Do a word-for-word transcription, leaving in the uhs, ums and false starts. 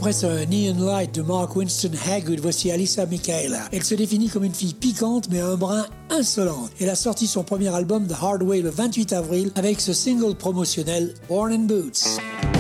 Après ce Neon Light de Mark Winston Hagood, voici Alyssa Michaela. Elle se définit comme une fille piquante mais un brin insolente. Elle a sorti son premier album The Hard Way le vingt-huit avril avec ce single promotionnel Born in Boots.